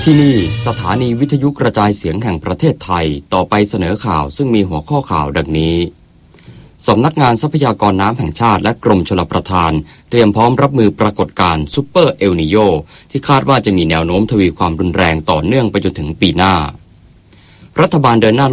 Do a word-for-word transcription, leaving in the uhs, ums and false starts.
ที่นี่สถานีวิทยุกระจายเสียงแห่งประเทศไทยต่อไปเสนอข่าวซึ่งมีหัวข้อข่าวดังนี้สำนักงานทรัพยากรน้ำแห่งชาติและกรมชลประทานเตรียมพร้อมรับมือปรากฏการณ์ซุปเปอร์เอลนีโญที่คาดว่าจะมีแนวโน้มทวีความรุนแรงต่อเนื่องไปจนถึงปีหน้ารัฐบาลเดินหน้า